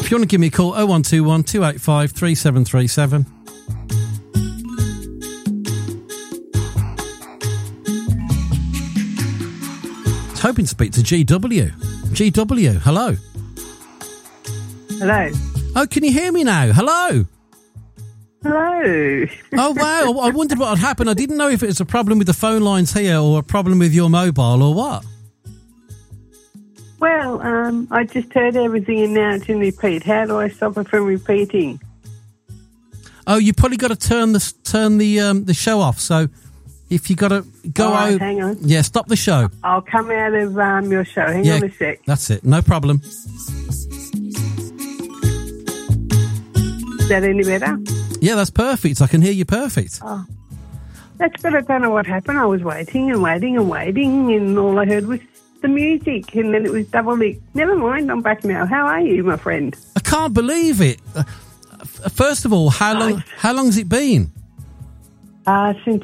If you want to give me a call, 0121 285 3737. I was hoping to speak to GW. GW, hello. Hello. Oh, can you hear me now? Hello. Hello. Oh, wow. I wondered what had happened. I didn't know if it was a problem with the phone lines here or a problem with your mobile or what. Well, I just heard everything and now it's in repeat. How do I stop it from repeating? Oh, you probably got to turn the show off. So if you got to go out, hang on. Yeah, stop the show. I'll come out of your show. Hang on a sec. That's it. No problem. Is that any better? Yeah, that's perfect. I can hear you perfect. Oh, that's better. I don't know what happened. I was waiting and waiting and waiting, and all I heard was the music, and then it was double lick. Never mind, I'm back now. How are you, my friend? I can't believe it. First of all, how long has it been? Since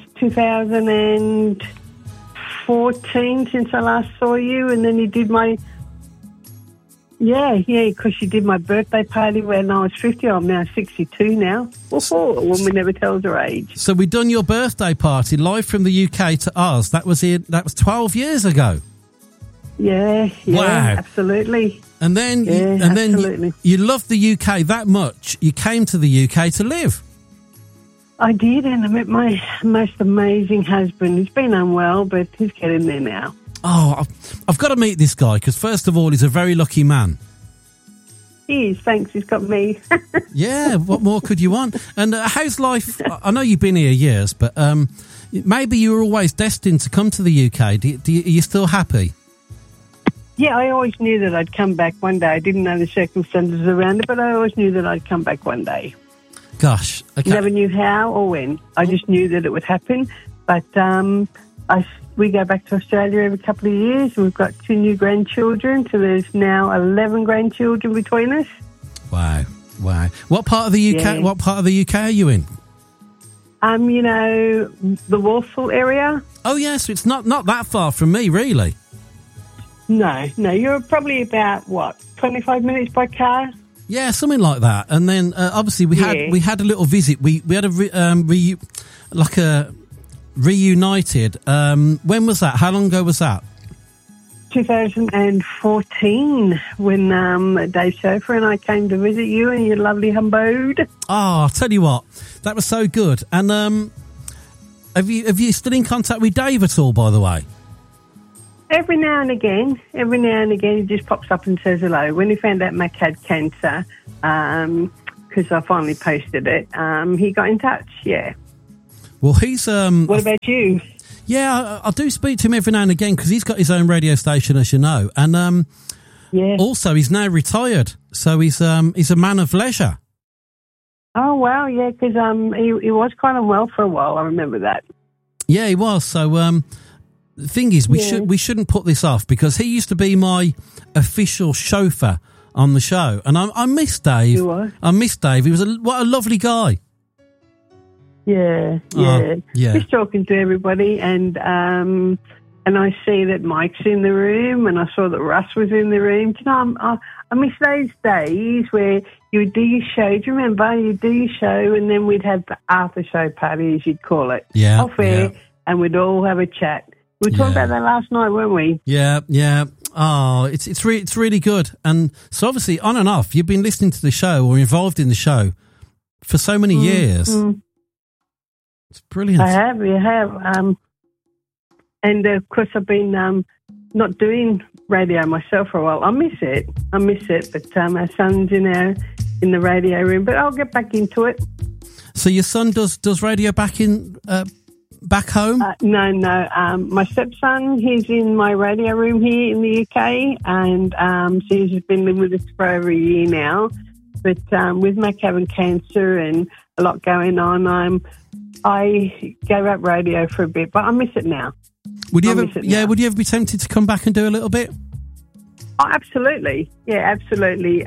2014, since I last saw you, and then you did my... Yeah, because you did my birthday party when I was 50. I'm now 62 now. A woman never tells her age. So we done your birthday party live from the UK to Oz. That was 12 years ago. Yeah, wow. Absolutely. And then, you loved the UK that much, you came to the UK to live. I did, and I met my most amazing husband. He's been unwell, but he's getting there now. Oh, I've got to meet this guy, because first of all, he's a very lucky man. He is, thanks, he's got me. Yeah, what more could you want? And how's life? I know you've been here years, but maybe you were always destined to come to the UK. Are you still happy? Yeah, I always knew that I'd come back one day. I didn't know the circumstances around it, but I always knew that I'd come back one day. Gosh. Okay. Never knew how or when. I just knew that it would happen. But we go back to Australia every couple of years. We've got 2 new grandchildren, so there's now 11 grandchildren between us. Wow. What part of the UK? Yeah. What part of the UK are you in? The Walsall area. Oh, yes, so it's not that far from me, really. No, you're probably about 25 minutes by car. Yeah, something like that. And then obviously we had a little visit. We had a reunited. When was that? How long ago was that? 2014, when Dave Schofer and I came to visit you in your lovely abode. Oh, I'll tell you what, that was so good. And have you still in contact with Dave at all, by the way? Every now and again, he just pops up and says hello. When he found out Mac had cancer, because I finally posted it, he got in touch, yeah. Well, he's... what about you? Yeah, I do speak to him every now and again, because he's got his own radio station, as you know. And also, he's now retired, so he's a man of leisure. Oh, wow, yeah, because he was quite unwell for a while, I remember that. Yeah, he was, so... The thing is, we shouldn't put this off, because he used to be my official chauffeur on the show, and I miss Dave. You are? I miss Dave. He was what a lovely guy. Yeah. Just talking to everybody, and I see that Mike's in the room, and I saw that Russ was in the room. You know, I miss those days where you would do your show. Do you remember? You'd do your show, and then we'd have the after show party, as you'd call it, off air, and we'd all have a chat. We were talking about that last night, weren't we? Yeah. Oh, it's really good. And so obviously, on and off, you've been listening to the show or involved in the show for so many years. It's brilliant. I have. And of course, I've been not doing radio myself for a while. I miss it. But our son's in the radio room. But I'll get back into it. So your son does radio back home? No. My stepson, he's in my radio room here in the UK, and so he's been living with us for over a year now. But with Mac having cancer and a lot going on, I gave up radio for a bit, but I miss it now. Would you ever be tempted to come back and do a little bit? Oh, absolutely. Yeah, absolutely.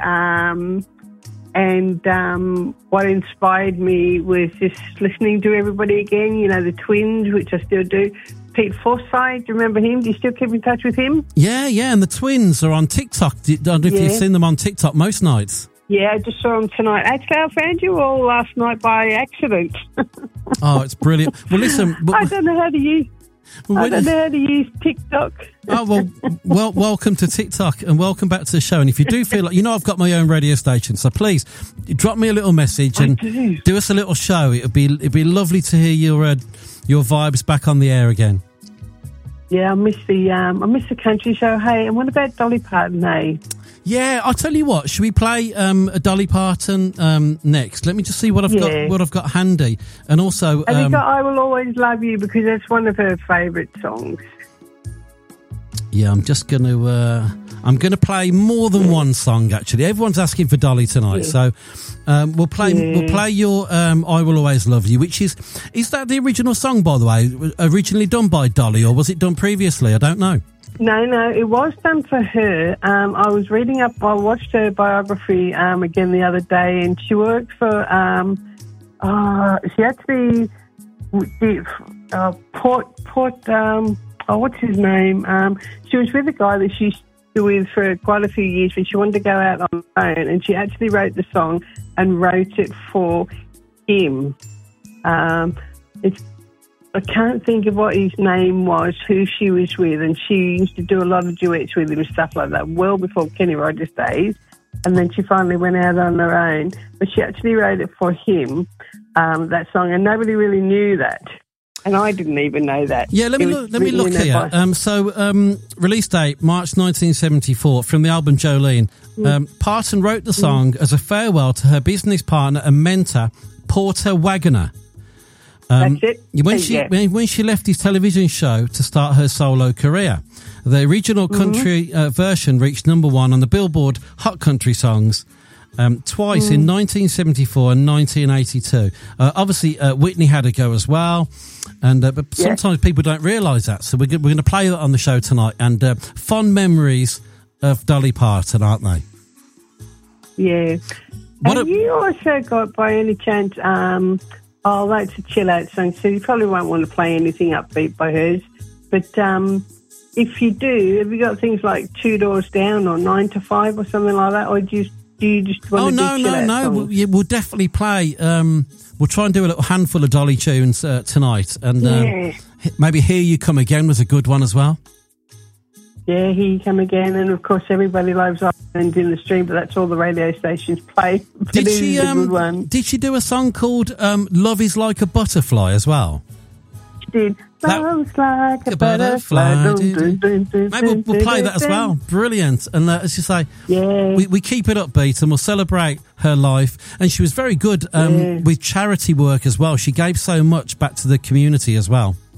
And what inspired me was just listening to everybody again, you know, the twins, which I still do. Pete Forsyth, do you remember him? Do you still keep in touch with him? Yeah, and the twins are on TikTok. I don't know if you've seen them on TikTok most nights. Yeah, I just saw them tonight. Actually, I found you all last night by accident. Oh, it's brilliant. Well, listen. I don't know how to use... I don't know how to use TikTok. Oh, well, welcome to TikTok and welcome back to the show. And if you do feel like, I've got my own radio station, so please drop me a little message and do us a little show. It'd be lovely to hear your vibes back on the air again. Yeah, I miss the country show. Hey, and what about Dolly Parton? Hey. Yeah, I'll tell you what. Should we play a Dolly Parton next? Let me just see what I've got handy, and also. Have you got "I Will Always Love You" because that's one of her favourite songs. Yeah, I'm just gonna play more than one song. Actually, everyone's asking for Dolly tonight, so we'll play your "I Will Always Love You," which is that the original song, by the way, originally done by Dolly, or was it done previously? I don't know. No, it was done for her. I watched her biography again the other day, and she worked for, she actually did what's his name? She was with a guy that she used to with for quite a few years, but she wanted to go out on her own, and she actually wrote the song and wrote it for him. I can't think of what his name was, who she was with, and she used to do a lot of duets with him and stuff like that, well before Kenny Rogers days. And then she finally went out on her own, but she actually wrote it for him, that song, and nobody really knew that. And I didn't even know that. Yeah, let me look here. Release date, March 1974, from the album Jolene. Parton wrote the song as a farewell to her business partner and mentor, Porter Wagoner. That's it. When she left his television show to start her solo career, the original country version reached number 1 on the Billboard Hot Country Songs twice in 1974 and 1982. Obviously, Whitney had a go as well, and but sometimes people don't realise that. So we're going to play that on the show tonight. And fond memories of Dolly Parton, aren't they? Yeah. Have you also got, by any chance, that's a chill-out song, so you probably won't want to play anything upbeat by hers. But if you do, have you got things like Two Doors Down or 9 to 5 or something like that, or do you just want to do chill-out songs? We'll definitely play. We'll try and do a little handful of Dolly tunes tonight, and maybe Here You Come Again was a good one as well. Yeah, Here You Come Again, and of course Everybody Loves Ireland in the stream, but that's all the radio stations play. Did she do a song called Love Is Like a Butterfly as well? She did. Love's like a butterfly. Maybe we'll play that as well. Brilliant. And as you say, we keep it upbeat and we'll celebrate her life. And she was very good with charity work as well. She gave so much back to the community as well.